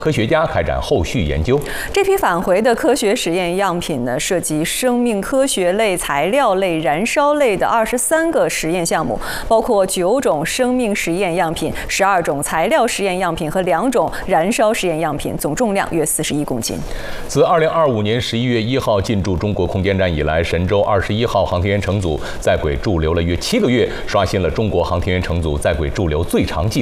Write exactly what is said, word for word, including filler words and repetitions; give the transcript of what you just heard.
科学家开展后续研究。 这批返回的科学实验样品呢，涉及生命科学类、材料类、燃烧类的二十三个实验项目，包括九种生命实验样品、十二种材料实验样品和两种燃烧实验样品，总重量约四十一公斤。 自二零二五年十一月一号进驻中国空间站以来，神舟二十一号航天员乘组在轨驻留了约七个月，刷新了中国航天员乘组在轨驻留最长纪录。